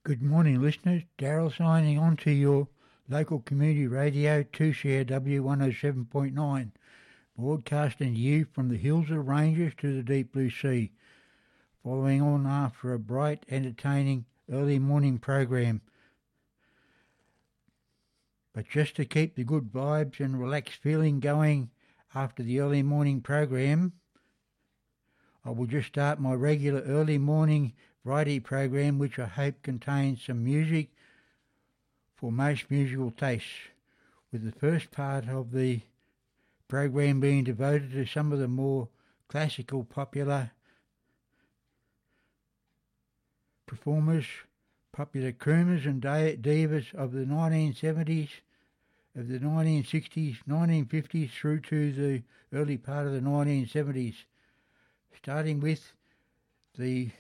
Good morning, listeners. Daryl signing on to your local community radio 2CRW 107.9, broadcasting to you from the hills of Ranges to the deep blue sea, following on after a bright, entertaining early morning program. But just to keep the good vibes and relaxed feeling going after the early morning program, I will just start my regular early morning variety program, which I hope contains some music for most musical tastes, with the first part of the program being devoted to some of the more classical popular performers, popular crooners and divas of the 1970s, of the 1960s, 1950s through to the early part of the 1970s, starting with the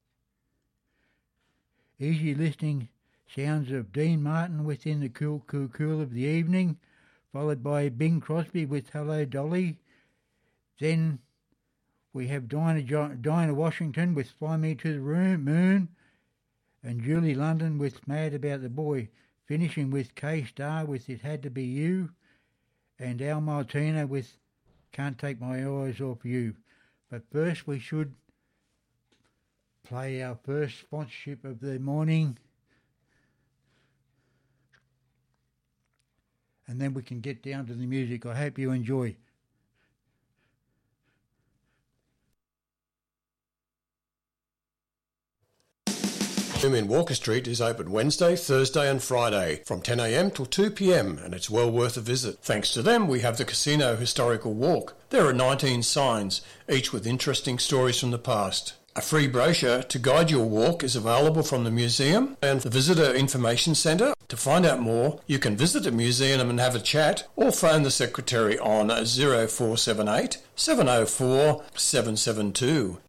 easy listening sounds of Dean Martin within the cool of the evening, followed by Bing Crosby with Hello Dolly. Then we have Dinah Washington with Fly Me to the Moon, and Julie London with Mad About the Boy, finishing with K-Star with It Had to Be You, and Al Martino with Can't Take My Eyes Off You. But first we should play our first sponsorship of the morning, and then we can get down to the music. I hope you enjoy. In Walker Street is open Wednesday, Thursday and Friday from 10 a.m. till 2 p.m. and it's well worth a visit. Thanks to them, we have the Casino Historical Walk. There are 19 signs, each with interesting stories from the past. A free brochure to guide your walk is available from the museum and the Visitor Information Centre. To find out more, you can visit the museum and have a chat or phone the secretary on 0478 704 772.